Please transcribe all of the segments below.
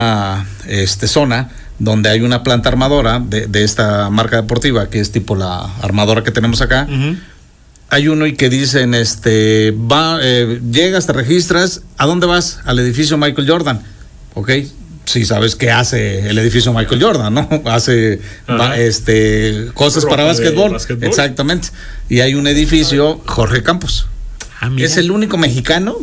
zona donde hay una planta armadora de esta marca deportiva, que es tipo la armadora que tenemos acá. Uh-huh. Hay uno y que dicen, llegas, te registras, ¿a dónde vas? Al edificio Michael Jordan. Ok, sí sabes qué hace el edificio Michael Jordan, ¿no? Hace cosas para básquetbol. Exactamente. Y hay un edificio Jorge Campos. Es el único mexicano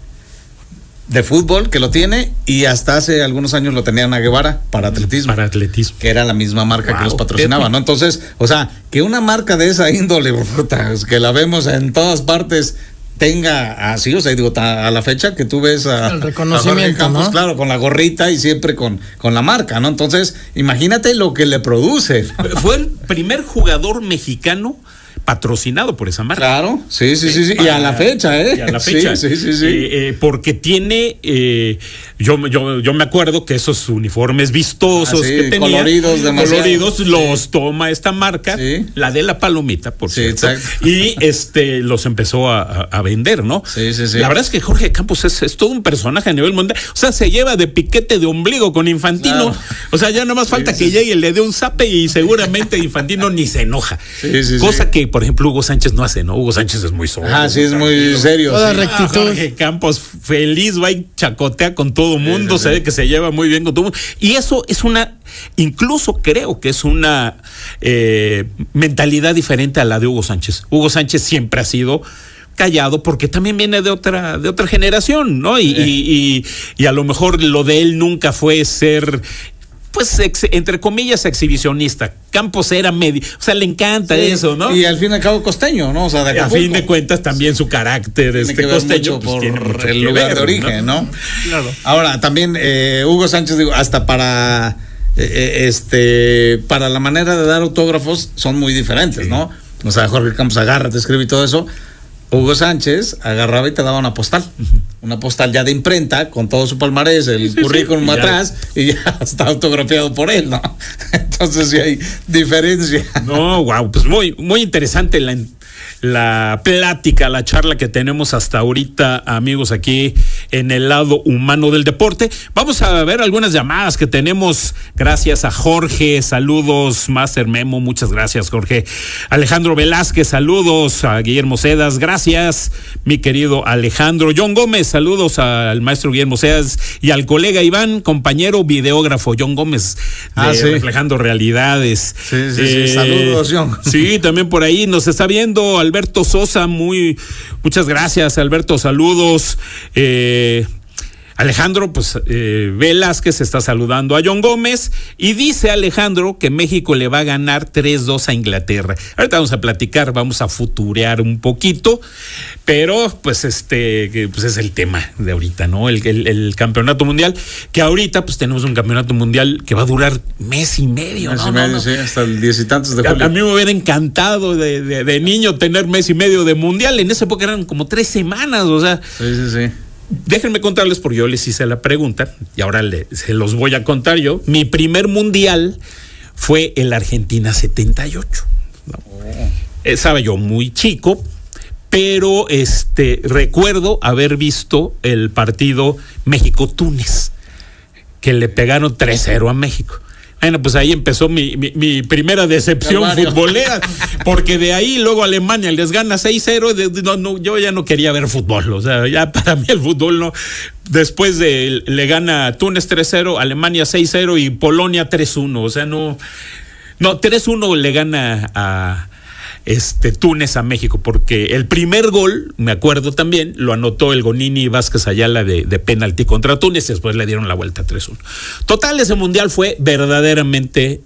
de fútbol que lo tiene, y hasta hace algunos años lo tenía Ana Guevara para atletismo. Que era la misma marca que los patrocinaba, ¿no? Entonces, o sea, que una marca de esa índole, que la vemos en todas partes, tenga así, o sea, digo, a la fecha que tú ves el reconocimiento, a Jorge Campos, ¿no? Claro, con la gorrita y siempre con la marca, ¿no? Entonces, imagínate lo que le produce. Fue el primer jugador mexicano patrocinado por esa marca. Claro, sí. Y a la fecha, Y a la fecha. Sí. Porque tiene, yo me acuerdo que esos uniformes vistosos que tenía, coloridos, los toma esta marca, la de la palomita, por cierto, exacto. Y los empezó a vender, ¿no? Sí. La verdad es que Jorge Campos es todo un personaje a nivel mundial. O sea, se lleva de piquete de ombligo con Infantino. Claro. O sea, ya nada más falta que llegue y le dé un zape y seguramente Infantino ni se enoja. Cosa que, por ejemplo, Hugo Sánchez no hace, ¿no? Hugo Sánchez es muy sobrio. Sí, es muy serio. Toda rectitud. Jorge Campos feliz, va y chacotea con todo mundo, se ve que se lleva muy bien con todo mundo. Y eso es incluso creo que es una mentalidad diferente a la de Hugo Sánchez. Hugo Sánchez siempre ha sido callado porque también viene de otra generación, ¿no? Y a lo mejor lo de él nunca fue ser, pues, entre comillas, exhibicionista. Campos era medio, o sea, le encanta eso, ¿no? Y al fin y al cabo costeño, ¿no? O sea, a fin de cuentas también su carácter costeño, pues, tiene mucho el lugar de origen, ¿no? Claro. Ahora, también Hugo Sánchez, digo, hasta para la manera de dar autógrafos son muy diferentes, ¿no? O sea, Jorge Campos agarra, te escribe y todo eso. Hugo Sánchez agarraba y te daba una postal ya de imprenta con todo su palmarés, el currículum atrás, y ya está autografiado por él, ¿no? Entonces sí hay diferencia. No, wow, pues muy, muy interesante la plática, la charla que tenemos hasta ahorita, amigos, aquí en el lado humano del deporte. Vamos a ver algunas llamadas que tenemos. Gracias a Jorge, saludos, Master Memo, muchas gracias, Jorge. Alejandro Velázquez, saludos. A Guillermo Sedas, gracias, mi querido Alejandro. John Gómez, saludos al maestro Guillermo Sedas y al colega Iván, compañero videógrafo John Gómez, Reflejando Realidades. Sí. Saludos, John. Sí, también por ahí nos está viendo Alberto Sosa, muchas gracias, Alberto, saludos. Alejandro, pues Velázquez está saludando a John Gómez y dice Alejandro que México le va a ganar 3-2 a Inglaterra. Ahorita vamos a platicar, vamos a futurear un poquito, pero pues pues es el tema de ahorita, ¿no? El campeonato mundial, que ahorita pues tenemos un campeonato mundial que va a durar mes y medio, ¿no? Sí, hasta el 10 y tantos de julio. A mí me hubiera encantado de niño tener mes y medio de mundial. En esa época eran como 3 semanas, o sea. Sí. Déjenme contarles, porque yo les hice la pregunta y ahora se los voy a contar yo. Mi primer mundial fue el Argentina 78. ¿No? Estaba yo muy chico, pero recuerdo haber visto el partido México-Túnez, que le pegaron 3-0 a México. Bueno, pues ahí empezó mi primera decepción futbolera, porque de ahí luego Alemania les gana 6-0, yo ya no quería ver fútbol, o sea, ya para mí el fútbol no. Después le gana Túnez 3-0, Alemania 6-0 y Polonia 3-1, o sea, no 3-1 le gana a Túnez a México, porque el primer gol, me acuerdo también, lo anotó el Gonini Vázquez Ayala de penalti contra Túnez, y después le dieron la vuelta 3-1. Total, ese mundial fue verdaderamente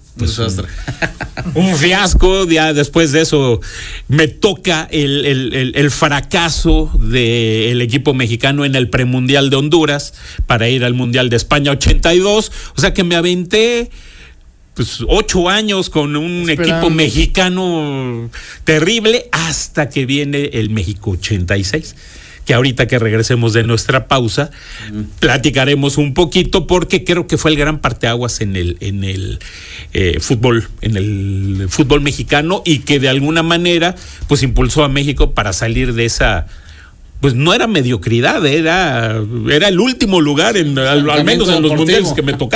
un fiasco. Ya después de eso me toca el fracaso del equipo mexicano en el premundial de Honduras para ir al mundial de España 82, o sea que me aventé 8 años con un equipo mexicano terrible, hasta que viene el México 86, que ahorita que regresemos de nuestra pausa platicaremos un poquito, porque creo que fue el gran parteaguas en el fútbol mexicano, y que de alguna manera pues impulsó a México para salir de esa, pues no era mediocridad, era el último lugar al menos en los mundiales que me tocaron.